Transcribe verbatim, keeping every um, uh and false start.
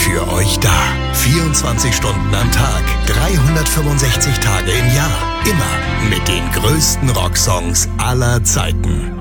für euch da. vierundzwanzig Stunden am Tag, dreihundertfünfundsechzig Tage im Jahr. Immer mit den größten Rocksongs aller Zeiten.